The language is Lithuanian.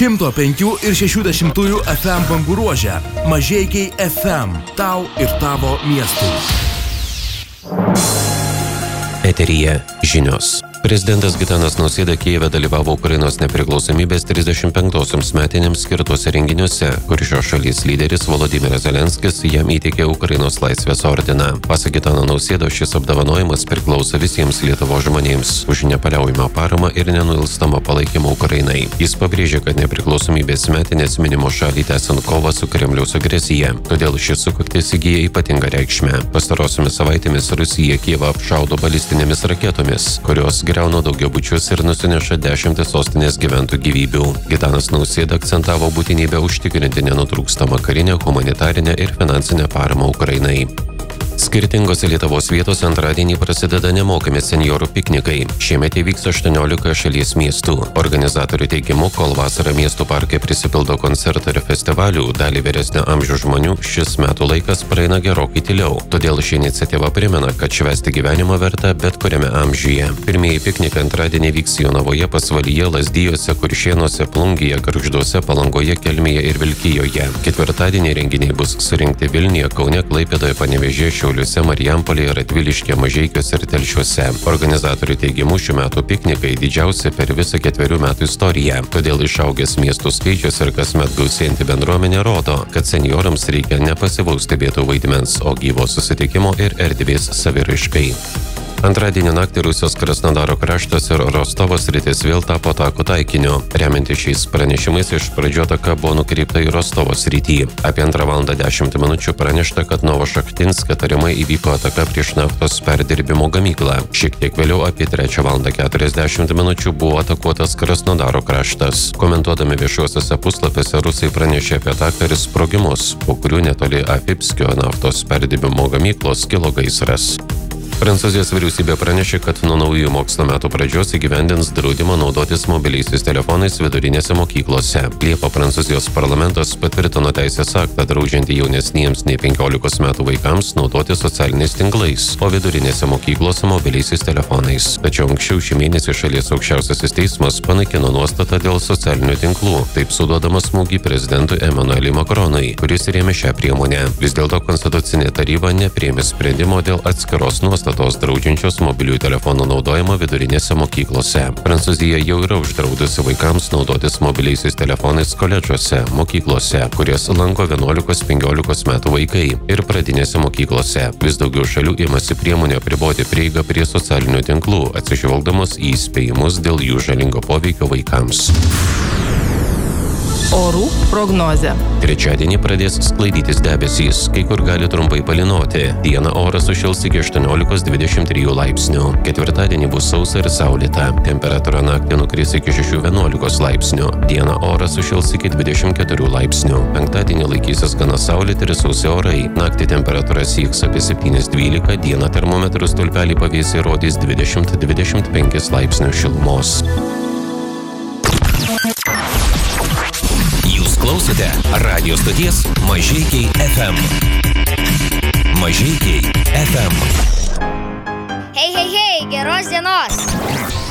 105 ir 60 FM bangų ruože. Mažeikiai FM. Tau ir tavo miestui. Eteryje žinios. Prezidentas Gitanas Nausėda Kijeve dalyvavo Ukrainos nepriklausomybės 35-osiams metinėms skirtuose renginiuose, kur šios šalies lyderis Volodymyras Zelenskis jam įteikė Ukrainos laisvės ordiną. Pasak Gitano Nausėdo, šis apdovanojimas priklauso visiems Lietuvos žmonėms už nepaliaujamą paramą ir nenuilstamą palaikymą Ukrainai. Jis pabrėžė, kad nepriklausomybės metinės minimo šalį tęsiant kovą su Kremliaus agresija, todėl šis sukaktis įgyja ypatingą reikšmę. Pastarosiomis savaitėmis Rusija Kijevą apšaudo balistinėmis raketomis, kurios griauna daugiabučius ir nusineša dešimtis sostinės gyventojų gyvybių. Gitanas Nausėda akcentavo būtinybę užtikrinti nenutrūkstamą karinę, humanitarinę ir finansinę paramą Ukrainai. Skirtingose Lietuvos vietose antradienį prasideda nemokami seniorų piknikai. Šiemet įvyks 18 šalies miestų. Organizatorių teigimu, kol vasarą miestų parke prisipildo koncertų ir festivalių, dalį vyresnio amžiaus žmonių šis metų laikas praeina gerokai tyliau. Todėl ši iniciatyva primena, kad švęsti gyvenimą verta bet kuriame amžiuje. Pirmieji piknikai antradienį vyks Jonavoje, Pasvalyje, Lazdijuose, Kuršėnuose, Plungėje, Gargžduose, Palangoje, Kelmėje ir Vilkijoje. Ketvirtadienį renginiai bus surinkti Vilniuje, Kaune, Klaipėdoje, Panevėžyje, Šiauliuose, Marijampolėje, Radviliškyje, Mažeikiuose ir Telšiuose. Organizatorių teigimu, šių metų piknikai didžiausi per visą 4 metų istoriją. Todėl išaugęs miestų skaičius ir kasmet gausėjanti bendruomenė rodo, kad seniorams reikia ne pasyvaus stebėtojų vaidmens, o gyvo susitikimo ir erdvės saviraiškai. Antradienį naktį Rusijos Krasnodaro kraštas ir Rostovo sritis vėl tapo atakų taikiniu. Remiantis šiais pranešimais, iš pradžių ataka buvo nukreipta į Rostovo sritį. Apie 2:10 minučių pranešta, kad Novošachtinske tariamai įvyko ataka prieš naftos perdirbimo gamyklą. Šiek tiek vėliau apie 3:40 minučių buvo atakuotas Krasnodaro kraštas. Komentuodami viešuosiuose puslapiuose, rusai pranešė apie ataką ir sprogimus, po kurių netoli Afipskio naftos perdirbimo gamyklos kilo gaisras. Prancūzijos vyriausybė pranešė, kad nuo naujųjų mokslo metų pradžios įgyvendins draudimą naudotis mobiliaisiais telefonais vidurinėse mokyklose. Liepą Prancūzijos parlamentas patvirtino teisės aktą draudžiantį jaunesniems nei 15 metų vaikams naudoti socialiniais tinklais, o vidurinėse mokyklose mobiliaisiais telefonais. Tačiau anksčiau šį mėnesį šalies aukščiausiasis teismas panaikino nuostatą dėl socialinių tinklų, taip suduodamas smūgį prezidentui Emmanueliui Macronui, kuris rėmė šią priemonę. Vis dėlto Konstitucinė taryba nepriėmė sprendimo dėl atskiros nuostatos draudžiančios mobiliųjų telefonų naudojimą vidurinėse mokyklose. Prancūzija jau yra uždraudusi vaikams naudotis mobiliaisiais telefonais koledžuose, mokyklose, kurias lanko 11-15 metų vaikai, ir pradinėse mokyklose. Vis daugiau šalių imasi priemonių apriboti prieigą prie socialinių tinklų, atsižvelgdamos į įspėjimus dėl jų žalingo poveikio vaikams. Orų prognozė. Trečiadienį pradės sklaidytis debesys, kai kur gali trumpai palynoti. Dieną oras sušils iki 18-23 laipsnių. Ketvirtadienį bus sausa ir saulėta. Temperatūra naktį nukris iki 6-11 laipsnių. Dieną oras sušils iki 24 laipsnių. Penktadienį laikysis gana saulėti ir sausi orai. Naktį temperatūra sieks apie 7-12, dieną termometrų stulpelį pavėsiai rodys 20-25 laipsnių šilumos. Klausote radio stoties Mažeikiai FM. Mažeikiai FM. Hei, geros dienos.